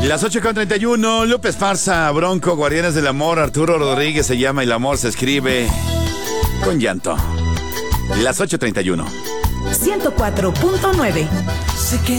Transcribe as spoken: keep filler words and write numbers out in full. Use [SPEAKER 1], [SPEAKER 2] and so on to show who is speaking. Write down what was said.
[SPEAKER 1] Las ocho con treinta y uno, Lupe Esparza, Bronco, Guardianes del Amor, Arturo Rodríguez se llama y el amor se escribe con llanto. Las ocho treinta y uno.
[SPEAKER 2] ciento cuatro punto nueve.
[SPEAKER 3] Sé que